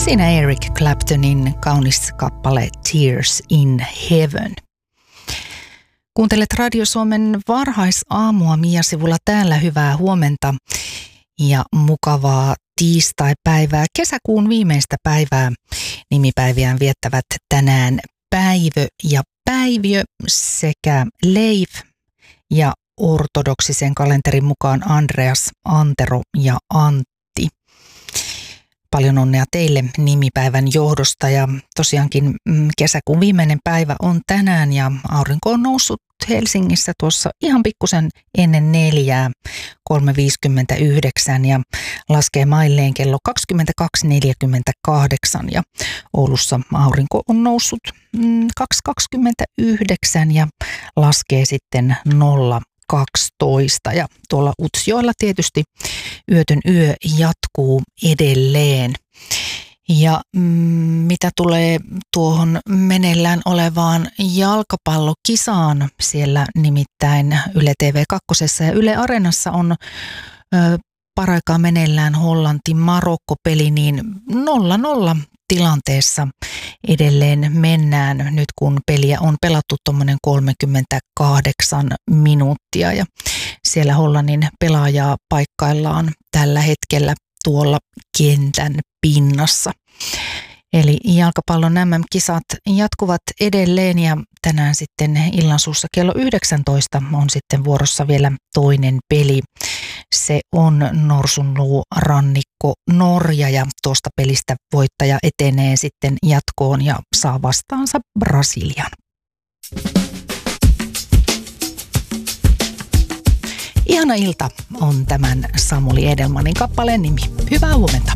Siinä Eric Claptonin kaunis kappale Tears in Heaven. Kuuntelet Radio Suomen varhaisaamua Mia-sivulla täällä. Hyvää huomenta ja mukavaa tiistaipäivää. Kesäkuun viimeistä päivää nimipäiviään viettävät tänään Päivö ja Päiviö sekä Leif ja ortodoksisen kalenterin mukaan Andreas, Antero ja Antti. Paljon onnea teille nimipäivän johdosta ja tosiaankin kesäkuun viimeinen päivä on tänään ja aurinko on noussut Helsingissä tuossa ihan pikkusen ennen 4, 3.59 ja laskee mailleen kello 22.48 ja Oulussa aurinko on noussut 2.29 ja laskee sitten 0.12 ja tuolla Utsjoella tietysti yötön yö jatkuu edelleen. Ja mitä tulee tuohon meneillään olevaan jalkapallokisaan, siellä nimittäin Yle TV2 ja Yle Areenassa on paraikaa meneillään Hollanti-Marokko-peli, niin 0-0 tilanteessa edelleen mennään nyt kun peliä on pelattu tuommoinen 38 minuuttia ja siellä Hollannin pelaajaa paikkaillaan tällä hetkellä tuolla kentän pinnassa. Eli jalkapallon MM-kisat jatkuvat edelleen ja tänään sitten illansuussa kello 19 on sitten vuorossa vielä toinen peli. Se on Norsunluurannikko Norja ja tuosta pelistä voittaja etenee sitten jatkoon ja saa vastaansa Brasilian. Ihana ilta on tämän Samuli Edelmanin kappaleen nimi. Hyvää huomenta.